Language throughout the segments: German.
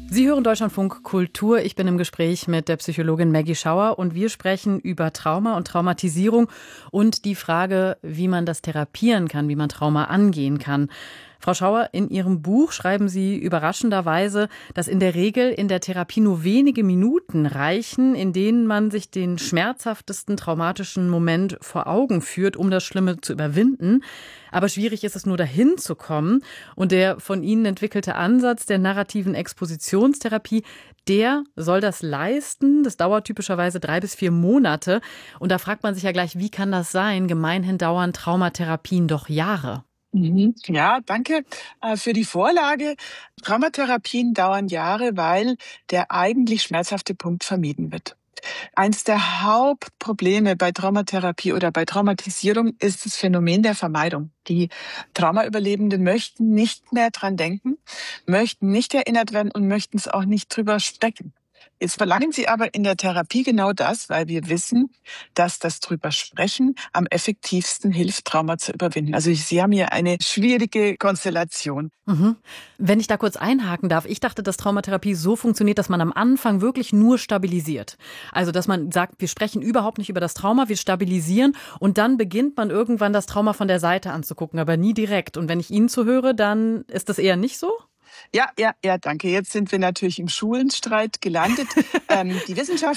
Sie hören Deutschlandfunk Kultur. Ich bin im Gespräch mit der Psychologin Maggie Schauer und wir sprechen über Trauma und Traumatisierung und die Frage, wie man das therapieren kann, wie man Trauma angehen kann. Frau Schauer, in Ihrem Buch schreiben Sie überraschenderweise, dass in der Regel in der Therapie nur wenige Minuten reichen, in denen man sich den schmerzhaftesten traumatischen Moment vor Augen führt, um das Schlimme zu überwinden. Aber schwierig ist es nur, dahin zu kommen. Und der von Ihnen entwickelte Ansatz der narrativen Expositionstherapie, der soll das leisten. Das dauert typischerweise 3 bis 4 Monate. Und da fragt man sich ja gleich, wie kann das sein? Gemeinhin dauern Traumatherapien doch Jahre. Ja, danke für die Vorlage. Traumatherapien dauern Jahre, weil der eigentlich schmerzhafte Punkt vermieden wird. Eines der Hauptprobleme bei Traumatherapie oder bei Traumatisierung ist das Phänomen der Vermeidung. Die Traumaüberlebenden möchten nicht mehr dran denken, möchten nicht erinnert werden und möchten es auch nicht drüber sprechen. Jetzt verlangen sie aber in der Therapie genau das, weil wir wissen, dass das drüber sprechen am effektivsten hilft, Trauma zu überwinden. Also Sie haben hier eine schwierige Konstellation. Wenn ich da kurz einhaken darf, ich dachte, dass Traumatherapie so funktioniert, dass man am Anfang wirklich nur stabilisiert. Also, dass man sagt, wir sprechen überhaupt nicht über das Trauma, wir stabilisieren und dann beginnt man irgendwann das Trauma von der Seite anzugucken, aber nie direkt. Und wenn ich Ihnen zuhöre, dann ist das eher nicht so? Ja, danke. Jetzt sind wir natürlich im Schulenstreit gelandet. Die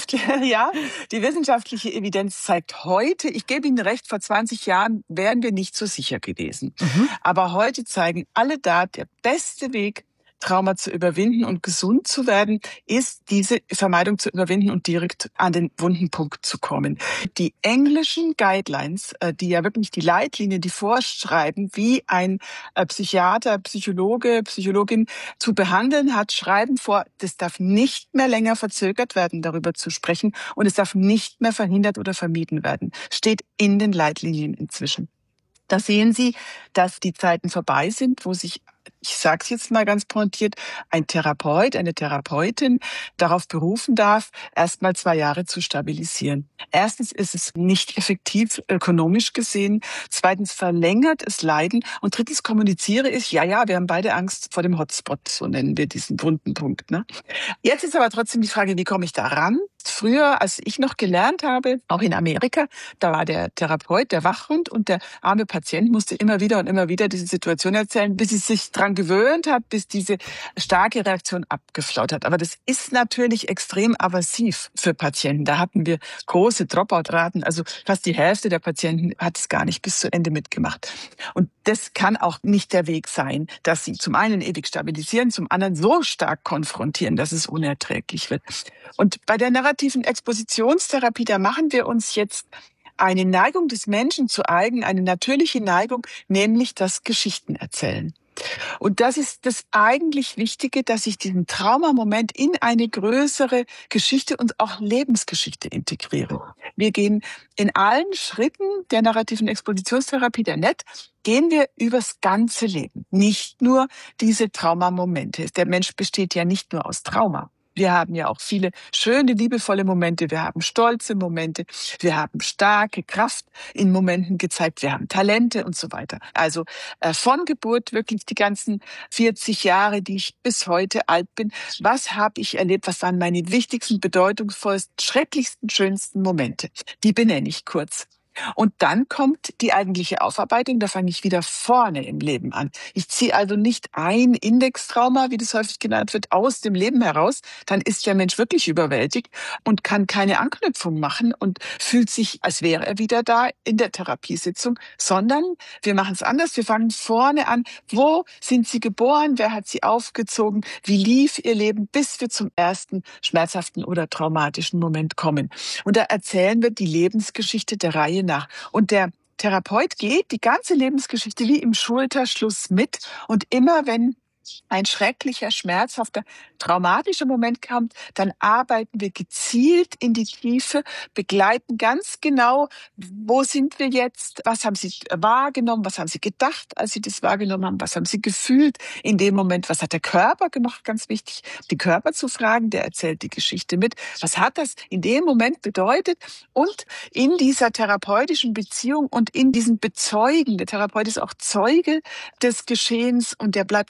wissenschaftliche Evidenz zeigt heute, ich gebe Ihnen recht, vor 20 Jahren wären wir nicht so sicher gewesen. Aber heute zeigen alle Daten, der beste Weg, Trauma zu überwinden und gesund zu werden, ist diese Vermeidung zu überwinden und direkt an den wunden Punkt zu kommen. Die englischen Guidelines, die ja wirklich die Leitlinien, die vorschreiben, wie ein Psychiater, Psychologe, Psychologin zu behandeln hat, schreiben vor, das darf nicht mehr länger verzögert werden, darüber zu sprechen, und es darf nicht mehr verhindert oder vermieden werden. Steht in den Leitlinien inzwischen. Da sehen Sie, dass die Zeiten vorbei sind, wo sich, ich sage es jetzt mal ganz pointiert, ein Therapeut, eine Therapeutin darauf berufen darf, erstmal 2 Jahre zu stabilisieren. Erstens ist es nicht effektiv ökonomisch gesehen. Zweitens verlängert es Leiden. Und drittens kommuniziere ich, wir haben beide Angst vor dem Hotspot, so nennen wir diesen wunden Punkt. Ne? Jetzt ist aber trotzdem die Frage, wie komme ich da ran? Früher, als ich noch gelernt habe, auch in Amerika, da war der Therapeut der Wachhund und der arme Patient musste immer wieder diese Situation erzählen, bis sie sich dran gewöhnt hat, bis diese starke Reaktion abgeflaut hat. Aber das ist natürlich extrem aversiv für Patienten. Da hatten wir große Dropout-Raten, also fast die Hälfte der Patienten hat es gar nicht bis zu Ende mitgemacht. Und das kann auch nicht der Weg sein, dass sie zum einen ewig stabilisieren, zum anderen so stark konfrontieren, dass es unerträglich wird. Und bei der narrativen Expositionstherapie, da machen wir uns jetzt eine Neigung des Menschen zu eigen, eine natürliche Neigung, nämlich das Geschichten erzählen. Und das ist das eigentlich Wichtige, dass ich diesen Traumamoment in eine größere Geschichte und auch Lebensgeschichte integriere. Wir gehen in allen Schritten der narrativen Expositionstherapie, der NET, gehen wir übers ganze Leben, nicht nur diese Traumamomente. Der Mensch besteht ja nicht nur aus Trauma. Wir haben ja auch viele schöne, liebevolle Momente. Wir haben stolze Momente. Wir haben starke Kraft in Momenten gezeigt. Wir haben Talente und so weiter. Also von Geburt wirklich die ganzen 40 Jahre, die ich bis heute alt bin. Was habe ich erlebt? Was waren meine wichtigsten, bedeutungsvollsten, schrecklichsten, schönsten Momente? Die benenne ich kurz. Und dann kommt die eigentliche Aufarbeitung, da fange ich wieder vorne im Leben an. Ich ziehe also nicht ein Indextrauma, wie das häufig genannt wird, aus dem Leben heraus. Dann ist der Mensch wirklich überwältigt und kann keine Anknüpfung machen und fühlt sich, als wäre er wieder da in der Therapiesitzung, sondern wir machen es anders. Wir fangen vorne an. Wo sind Sie geboren? Wer hat Sie aufgezogen? Wie lief Ihr Leben, bis wir zum ersten schmerzhaften oder traumatischen Moment kommen? Und da erzählen wir die Lebensgeschichte der Reihe nach. Und der Therapeut geht die ganze Lebensgeschichte wie im Schulterschluss mit. Und immer wenn ein schrecklicher, schmerzhafter, traumatischer Moment kommt, dann arbeiten wir gezielt in die Tiefe, begleiten ganz genau, wo sind wir jetzt, was haben Sie wahrgenommen, was haben Sie gedacht, als Sie das wahrgenommen haben, was haben Sie gefühlt in dem Moment, was hat der Körper gemacht, ganz wichtig, den Körper zu fragen, der erzählt die Geschichte mit, was hat das in dem Moment bedeutet, und in dieser therapeutischen Beziehung und in diesem Bezeugen, der Therapeut ist auch Zeuge des Geschehens und der bleibt ganz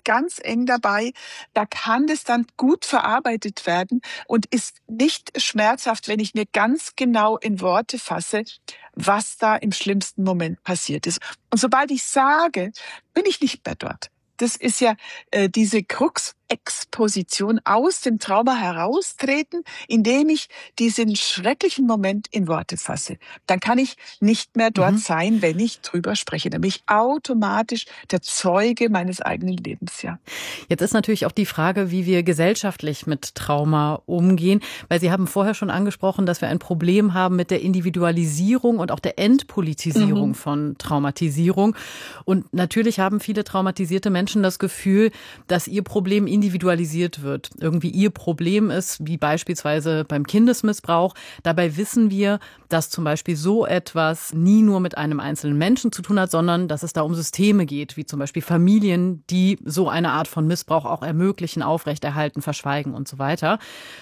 eng dabei. Da kann das dann gut verarbeitet werden und ist nicht schmerzhaft, wenn ich mir ganz genau in Worte fasse, was da im schlimmsten Moment passiert ist. Und sobald ich sage, bin ich nicht mehr dort. Das ist ja diese Krux-Exposition, aus dem Trauma heraustreten, indem ich diesen schrecklichen Moment in Worte fasse. Dann kann ich nicht mehr dort sein, wenn ich drüber spreche. Dann bin ich automatisch der Zeuge meines eigenen Lebens, ja. Jetzt ist natürlich auch die Frage, wie wir gesellschaftlich mit Trauma umgehen, weil Sie haben vorher schon angesprochen, dass wir ein Problem haben mit der Individualisierung und auch der Entpolitisierung von Traumatisierung. Und natürlich haben viele traumatisierte Menschen das Gefühl, dass ihr Problem individualisiert wird. Irgendwie ihr Problem ist, wie beispielsweise beim Kindesmissbrauch. Dabei wissen wir, dass zum Beispiel so etwas nie nur mit einem einzelnen Menschen zu tun hat, sondern dass es da um Systeme geht, wie zum Beispiel Familien, die so eine Art von Missbrauch auch ermöglichen, aufrechterhalten, verschweigen und so weiter.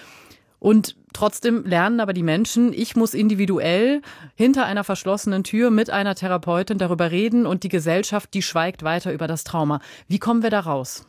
Und trotzdem lernen aber die Menschen, ich muss individuell hinter einer verschlossenen Tür mit einer Therapeutin darüber reden und die Gesellschaft, die schweigt weiter über das Trauma. Wie kommen wir da raus?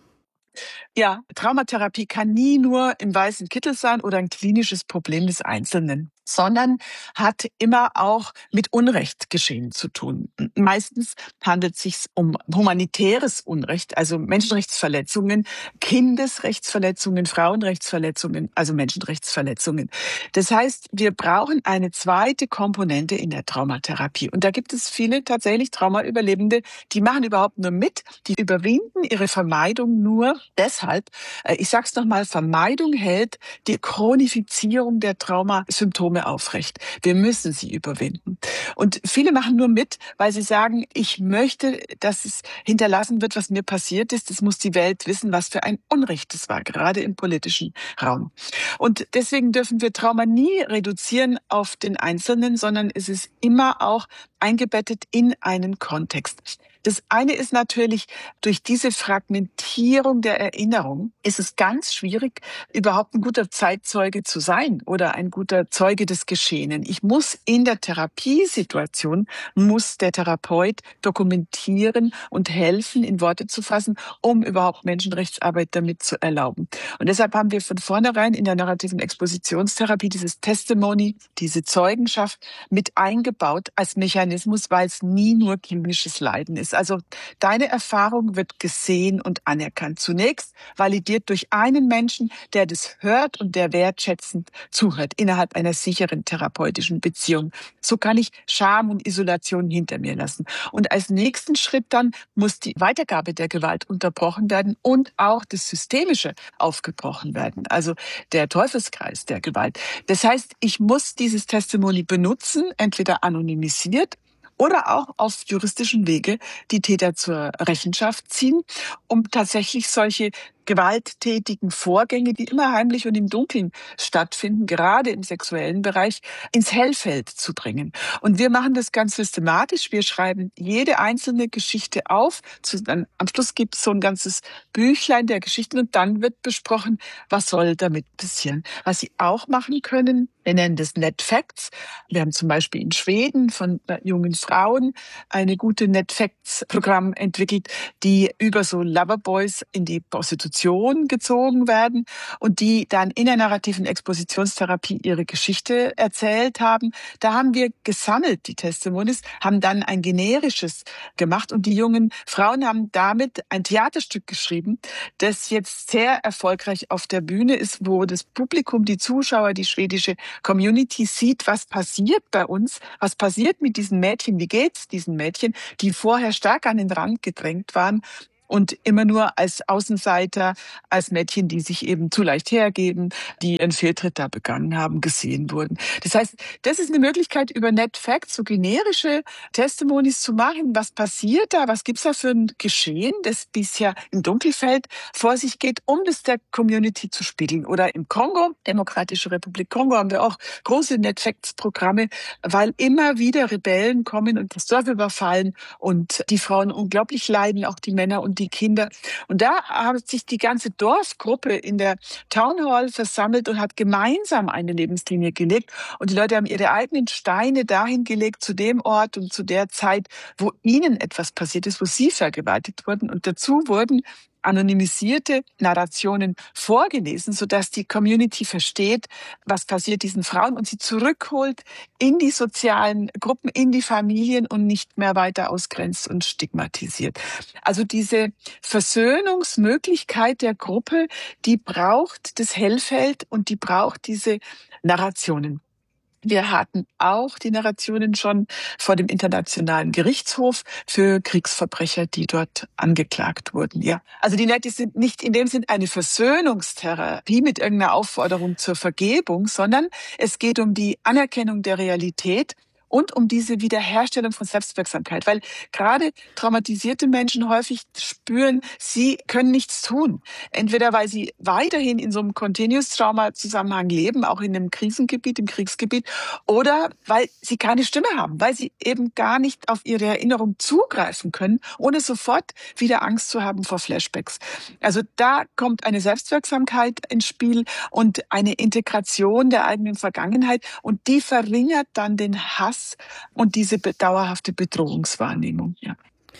Ja, Traumatherapie kann nie nur im weißen Kittel sein oder ein klinisches Problem des Einzelnen, sondern hat immer auch mit Unrechtsgeschehen zu tun. Meistens handelt es sich um humanitäres Unrecht, also Menschenrechtsverletzungen, Kindesrechtsverletzungen, Frauenrechtsverletzungen, also Menschenrechtsverletzungen. Das heißt, wir brauchen eine zweite Komponente in der Traumatherapie. Und da gibt es viele tatsächlich Traumaüberlebende, die machen überhaupt nur mit, die überwinden ihre Vermeidung nur deshalb, ich sag's nochmal, Vermeidung hält die Chronifizierung der Traumasymptome aufrecht. Wir müssen sie überwinden. Und viele machen nur mit, weil sie sagen, ich möchte, dass es hinterlassen wird, was mir passiert ist. Es muss die Welt wissen, was für ein Unrecht es war, gerade im politischen Raum. Und deswegen dürfen wir Trauma nie reduzieren auf den Einzelnen, sondern es ist immer auch eingebettet in einen Kontext. Das eine ist natürlich, durch diese Fragmentierung der Erinnerung ist es ganz schwierig, überhaupt ein guter Zeitzeuge zu sein oder ein guter Zeuge des Geschehenen. Ich muss in der Therapiesituation, muss der Therapeut dokumentieren und helfen, in Worte zu fassen, um überhaupt Menschenrechtsarbeit damit zu erlauben. Und deshalb haben wir von vornherein in der narrativen Expositionstherapie dieses Testimony, diese Zeugenschaft mit eingebaut als Mechanismus, weil es nie nur klinisches Leiden ist. Also deine Erfahrung wird gesehen und anerkannt. Zunächst validiert durch einen Menschen, der das hört und der wertschätzend zuhört innerhalb einer sicheren therapeutischen Beziehung. So kann ich Scham und Isolation hinter mir lassen. Und als nächsten Schritt dann muss die Weitergabe der Gewalt unterbrochen werden und auch das Systemische aufgebrochen werden. Also der Teufelskreis der Gewalt. Das heißt, ich muss dieses Testimony benutzen, entweder anonymisiert oder auch auf juristischen Wege die Täter zur Rechenschaft ziehen, um tatsächlich solche gewalttätigen Vorgänge, die immer heimlich und im Dunkeln stattfinden, gerade im sexuellen Bereich, ins Hellfeld zu bringen. Und wir machen das ganz systematisch. Wir schreiben jede einzelne Geschichte auf. Dann, am Schluss gibt es so ein ganzes Büchlein der Geschichten und dann wird besprochen, was soll damit passieren. Was Sie auch machen können, wir nennen das Net Facts. Wir haben zum Beispiel in Schweden von jungen Frauen eine gute Net Facts Programm entwickelt, die über so Loverboys in die Prostitution gezogen werden und die dann in der narrativen Expositionstherapie ihre Geschichte erzählt haben. Da haben wir gesammelt, die Testimonies, haben dann ein generisches gemacht und die jungen Frauen haben damit ein Theaterstück geschrieben, das jetzt sehr erfolgreich auf der Bühne ist, wo das Publikum, die Zuschauer, die schwedische Community sieht, was passiert bei uns, was passiert mit diesen Mädchen, wie geht's diesen Mädchen, die vorher stark an den Rand gedrängt waren und immer nur als Außenseiter, als Mädchen, die sich eben zu leicht hergeben, die einen Fehltritt da begangen haben, gesehen wurden. Das heißt, das ist eine Möglichkeit, über Net Facts so generische Testimonies zu machen. Was passiert da? Was gibt's da für ein Geschehen, das bisher im Dunkelfeld vor sich geht, um das der Community zu spiegeln? Oder im Kongo, Demokratische Republik Kongo, haben wir auch große Net Facts Programme, weil immer wieder Rebellen kommen und das Dorf überfallen und die Frauen unglaublich leiden, auch die Männer und die Kinder. Und da hat sich die ganze Dorfgruppe in der Town Hall versammelt und hat gemeinsam eine Lebenslinie gelegt. Und die Leute haben ihre eigenen Steine dahin gelegt, zu dem Ort und zu der Zeit, wo ihnen etwas passiert ist, wo sie vergewaltigt wurden. Und dazu wurden anonymisierte Narrationen vorgelesen, sodass die Community versteht, was passiert diesen Frauen und sie zurückholt in die sozialen Gruppen, in die Familien und nicht mehr weiter ausgrenzt und stigmatisiert. Also diese Versöhnungsmöglichkeit der Gruppe, die braucht das Hellfeld und die braucht diese Narrationen. Wir hatten auch die Narrationen schon vor dem Internationalen Gerichtshof für Kriegsverbrecher, die dort angeklagt wurden. Ja, also die Nette sind nicht in dem Sinn eine Versöhnungstherapie mit irgendeiner Aufforderung zur Vergebung, sondern es geht um die Anerkennung der Realität und um diese Wiederherstellung von Selbstwirksamkeit. Weil gerade traumatisierte Menschen häufig spüren, sie können nichts tun. Entweder weil sie weiterhin in so einem Continuous-Trauma-Zusammenhang leben, auch in einem Krisengebiet, im Kriegsgebiet, oder weil sie keine Stimme haben, weil sie eben gar nicht auf ihre Erinnerung zugreifen können, ohne sofort wieder Angst zu haben vor Flashbacks. Also da kommt eine Selbstwirksamkeit ins Spiel und eine Integration der eigenen Vergangenheit und die verringert dann den Hass und diese dauerhafte Bedrohungswahrnehmung. Ja.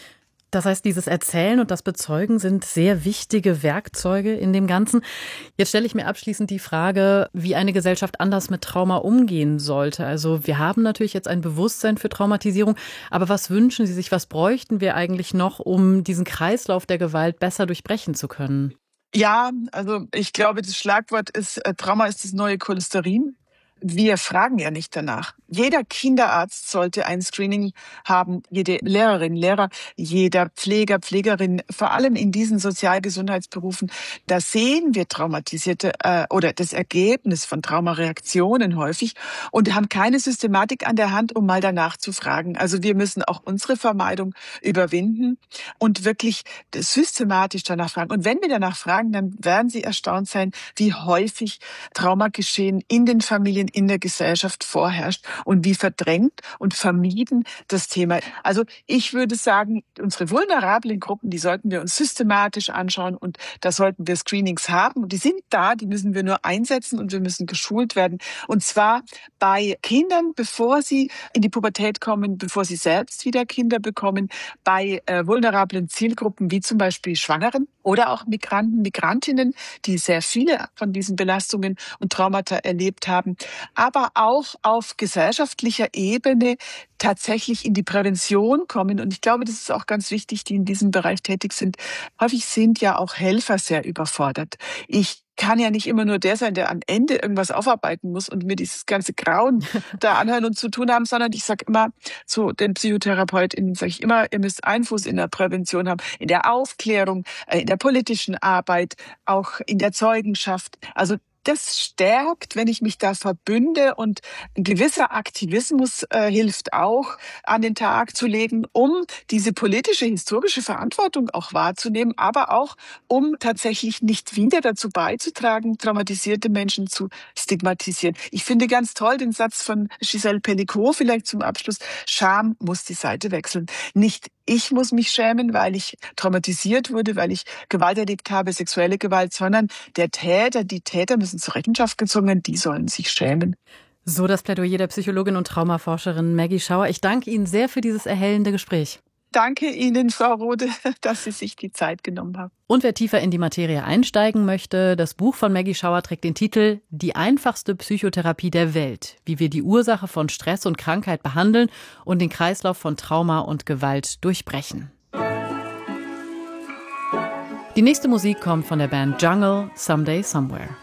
Das heißt, dieses Erzählen und das Bezeugen sind sehr wichtige Werkzeuge in dem Ganzen. Jetzt stelle ich mir abschließend die Frage, wie eine Gesellschaft anders mit Trauma umgehen sollte. Also wir haben natürlich jetzt ein Bewusstsein für Traumatisierung, aber was wünschen Sie sich, was bräuchten wir eigentlich noch, um diesen Kreislauf der Gewalt besser durchbrechen zu können? Ja, also ich glaube, das Schlagwort ist, Trauma ist das neue Cholesterin. Wir fragen ja nicht danach. Jeder Kinderarzt sollte ein Screening haben, jede Lehrerin, Lehrer, jeder Pfleger, Pflegerin, vor allem in diesen Sozialgesundheitsberufen. Da sehen wir traumatisierte oder das Ergebnis von Traumareaktionen häufig und haben keine Systematik an der Hand, um mal danach zu fragen. Also wir müssen auch unsere Vermeidung überwinden und wirklich systematisch danach fragen. Und wenn wir danach fragen, dann werden Sie erstaunt sein, wie häufig Traumageschehen in den Familien, in der Gesellschaft vorherrscht und wie verdrängt und vermieden das Thema. Also ich würde sagen, unsere vulnerablen Gruppen, die sollten wir uns systematisch anschauen und da sollten wir Screenings haben. Und die sind da, die müssen wir nur einsetzen und wir müssen geschult werden. Und zwar bei Kindern, bevor sie in die Pubertät kommen, bevor sie selbst wieder Kinder bekommen, bei vulnerablen Zielgruppen wie zum Beispiel Schwangeren oder auch Migranten, Migrantinnen, die sehr viele von diesen Belastungen und Traumata erlebt haben, aber auch auf gesellschaftlicher Ebene tatsächlich in die Prävention kommen. Und ich glaube, das ist auch ganz wichtig, die in diesem Bereich tätig sind. Häufig sind ja auch Helfer sehr überfordert. Ich kann ja nicht immer nur der sein, der am Ende irgendwas aufarbeiten muss und mir dieses ganze Grauen da anhören und zu tun haben, sondern ich sage immer zu den PsychotherapeutInnen, sage ich immer, ihr müsst Einfluss in der Prävention haben, in der Aufklärung, in der politischen Arbeit, auch in der Zeugenschaft. Also das stärkt, wenn ich mich da verbünde und ein gewisser Aktivismus hilft auch an den Tag zu legen, um diese politische, historische Verantwortung auch wahrzunehmen, aber auch um tatsächlich nicht wieder dazu beizutragen, traumatisierte Menschen zu stigmatisieren. Ich finde ganz toll den Satz von Gisèle Pelicot, vielleicht zum Abschluss, Scham muss die Seite wechseln. Nicht ich muss mich schämen, weil ich traumatisiert wurde, weil ich Gewalt erlebt habe, sexuelle Gewalt, sondern der Täter, die Täter müssen zur Rechenschaft gezogen werden, die sollen sich schämen. So das Plädoyer der Psychologin und Traumaforscherin Maggie Schauer. Ich danke Ihnen sehr für dieses erhellende Gespräch. Danke Ihnen, Frau Rode, dass Sie sich die Zeit genommen haben. Und wer tiefer in die Materie einsteigen möchte, das Buch von Maggie Schauer trägt den Titel »Die einfachste Psychotherapie der Welt. Wie wir die Ursache von Stress und Krankheit behandeln und den Kreislauf von Trauma und Gewalt durchbrechen.« Die nächste Musik kommt von der Band Jungle, Someday Somewhere.